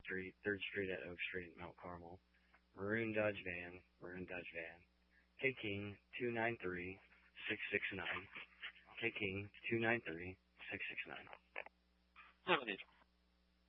Street, 3rd Street at Oak Street, Mount Carmel. Maroon Dodge van, K King 293-669. K King 293-669. 70.